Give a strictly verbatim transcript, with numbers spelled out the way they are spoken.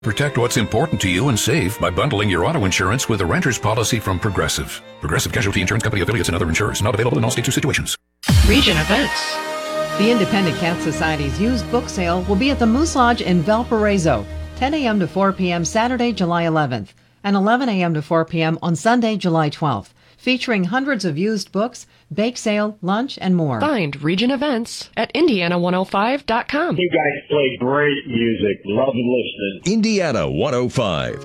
Protect what's important to you and save by bundling your auto insurance with a renter's policy from Progressive. Progressive Casualty Insurance Company affiliates and other insurers. Not available in all states or situations. Region events. The Independent Cat Society's used book sale will be at the Moose Lodge in Valparaiso, ten a.m. to four p.m. Saturday, July eleventh, and eleven a.m. to four p.m. on Sunday, July twelfth, featuring hundreds of used books, bake sale, lunch, and more. Find Region events at indiana one oh five dot com. You guys play great music. Love listening. Indiana one oh five.